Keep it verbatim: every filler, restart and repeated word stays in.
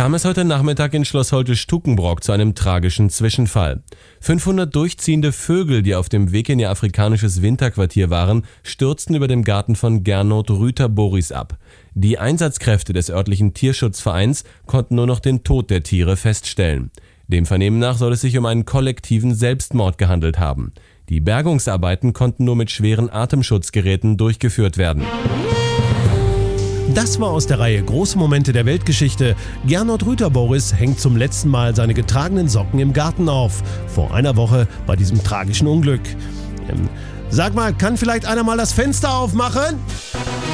kam es heute Nachmittag in Schloss Holte-Stukenbrock zu einem tragischen Zwischenfall. fünfhundert durchziehende Vögel, die auf dem Weg in ihr afrikanisches Winterquartier waren, stürzten über dem Garten von Gernot Rüther-Boris ab. Die Einsatzkräfte des örtlichen Tierschutzvereins konnten nur noch den Tod der Tiere feststellen. Dem Vernehmen nach soll es sich um einen kollektiven Selbstmord gehandelt haben. Die Bergungsarbeiten konnten nur mit schweren Atemschutzgeräten durchgeführt werden. Das war aus der Reihe Große Momente der Weltgeschichte. Gernot Rüther-Boris hängt zum letzten Mal seine getragenen Socken im Garten auf. Vor einer Woche bei diesem tragischen Unglück. Ähm, sag mal, kann vielleicht einer mal das Fenster aufmachen?